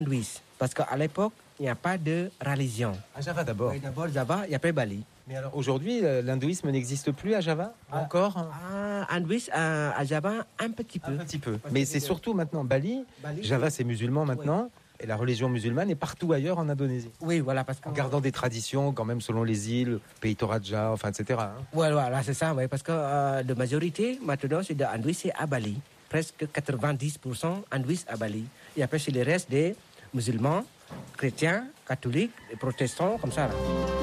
hindouisme. Parce qu'à l'époque, il n'y a pas de religion. À Java d'abord. Oui, d'abord Java et après Bali. Mais alors aujourd'hui, l'hindouisme n'existe plus à Java encore? Hindouisme à Java, un petit peu. Un petit peu. Mais c'est surtout maintenant Bali. Java, c'est musulman maintenant. Oui. Et la religion musulmane est partout ailleurs en Indonésie. Oui, voilà. Parce en gardant des traditions, quand même, selon les îles, pays Toraja, enfin, etc. Hein. Voilà, c'est ça, oui. Parce que la majorité, maintenant, c'est de hindouisme, c'est à Bali. Presque 90% hindouisme à Bali. Et après, c'est le reste des musulmans, chrétiens, catholiques, et protestants, comme ça. Là.